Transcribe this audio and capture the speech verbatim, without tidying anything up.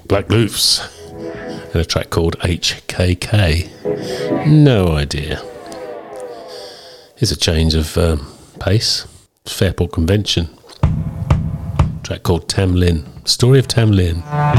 Black Loofs, and a track called H K K. No idea. Here's a change of um, pace. Fairport Convention. A track called Tam Lin. Story of Tam Lin.